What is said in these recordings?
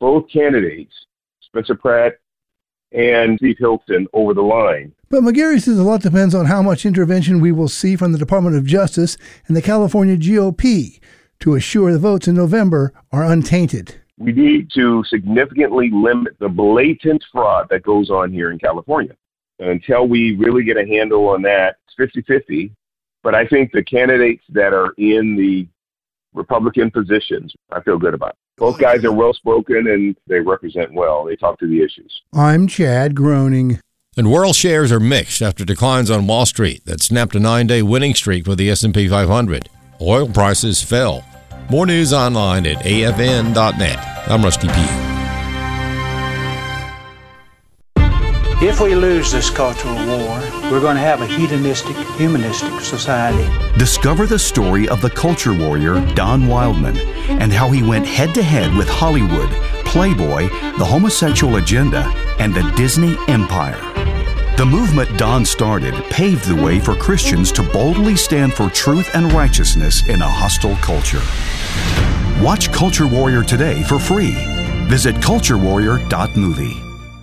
both candidates, Spencer Pratt and Steve Hilton, over the line. But McGarry says a lot depends on how much intervention we will see from the Department of Justice and the California GOP to assure the votes in November are untainted. We need to significantly limit the blatant fraud that goes on here in California. Until we really get a handle on that, it's 50-50. But I think the candidates that are in the Republican positions, I feel good about. Both guys are well-spoken and they represent well. They talk to the issues. I'm Chad Groening. And world shares are mixed after declines on Wall Street that snapped a 9-day winning streak with the S&P 500. Oil prices fell. More news online at afn.net. I'm Rusty Pugh. If we lose this cultural war, we're going to have a hedonistic, humanistic society. Discover the story of the culture warrior Don Wildman and how he went head-to-head with Hollywood, Playboy, the homosexual agenda, and the Disney empire. The movement Don started paved the way for Christians to boldly stand for truth and righteousness in a hostile culture. Watch Culture Warrior today for free. Visit culturewarrior.movie.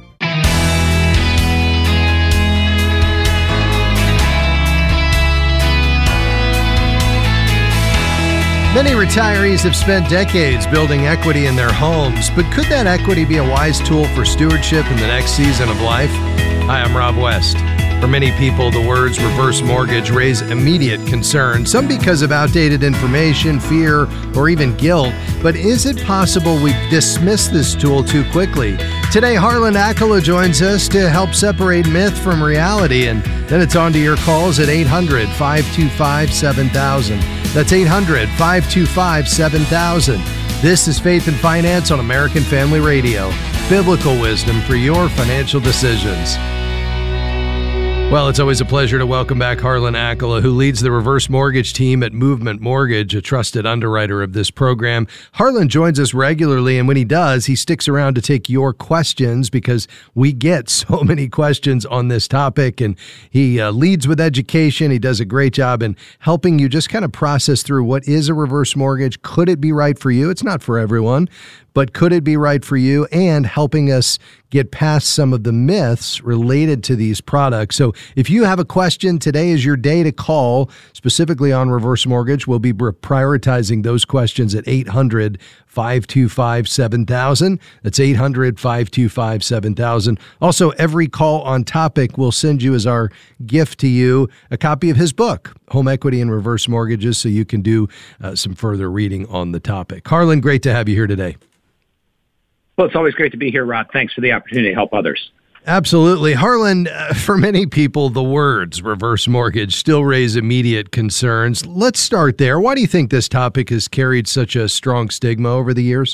Many retirees have spent decades building equity in their homes, but could that equity be a wise tool for stewardship in the next season of life? Hi, I'm Rob West. For many people, the words reverse mortgage raise immediate concern, some because of outdated information, fear, or even guilt. But is it possible we dismiss this tool too quickly? Today, Harlan Accola joins us to help separate myth from reality, and then it's on to your calls at 800-525-7000. That's 800-525-7000. This is Faith and Finance on American Family Radio. Biblical wisdom for your financial decisions. Well, it's always a pleasure to welcome back Harlan Accola, who leads the reverse mortgage team at Movement Mortgage, a trusted underwriter of this program. Harlan joins us regularly, and when he does, he sticks around to take your questions because we get so many questions on this topic, and he leads with education. He does a great job in helping you just kind of process through what is a reverse mortgage. Could it be right for you? It's not for everyone, but could it be right for you? And helping us get past some of the myths related to these products. So if you have a question, today is your day to call, specifically on reverse mortgage. We'll be prioritizing those questions at 800-525-7000. That's 800-525-7000. Also, every call on topic will send you as our gift to you a copy of his book, Home Equity and Reverse Mortgages, so you can do some further reading on the topic. Harlan, great to have you here today. Well, it's always great to be here, Rob. Thanks for the opportunity to help others. Absolutely. Harlan, for many people, the words reverse mortgage still raise immediate concerns. Let's start there. Why do you think this topic has carried such a strong stigma over the years?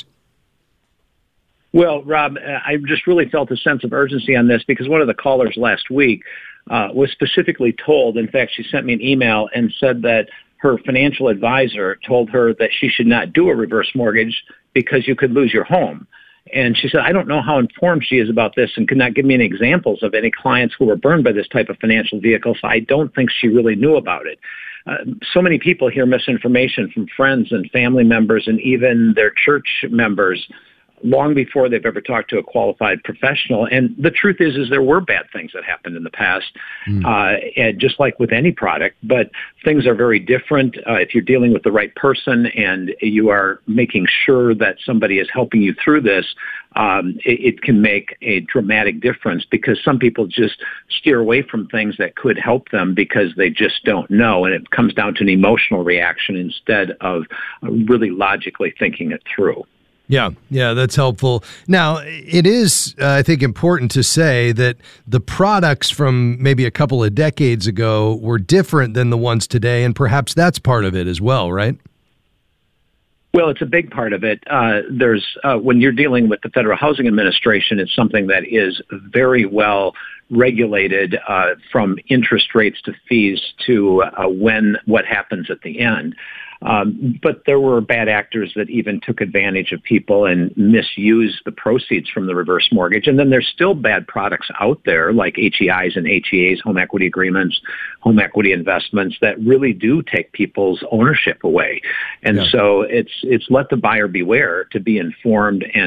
Well, Rob, I just really felt a sense of urgency on this because one of the callers last week was specifically told, in fact, she sent me an email and said that her financial advisor told her that she should not do a reverse mortgage because you could lose your home. And she said, I don't know how informed she is about this and could not give me any examples of any clients who were burned by this type of financial vehicle, so I don't think she really knew about it. So many people hear misinformation from friends and family members and even their church members long before they've ever talked to a qualified professional. And the truth is there were bad things that happened in the past, and just like with any product, but things are very different if you're dealing with the right person and you are making sure that somebody is helping you through this. It can make a dramatic difference because some people just steer away from things that could help them because they just don't know. And it comes down to an emotional reaction instead of really logically thinking it through. Yeah, that's helpful. Now, it is, I think, important to say that the products from maybe a couple of decades ago were different than the ones today, and perhaps that's part of it as well, right? Well, it's a big part of it. When you're dealing with the Federal Housing Administration, it's something that is very well regulated, from interest rates to fees to what happens at the end. But there were bad actors that even took advantage of people and misused the proceeds from the reverse mortgage. And then there's still bad products out there like HEIs and HEAs, home equity agreements, home equity investments that really do take people's ownership away. And so it's let the buyer beware to be informed and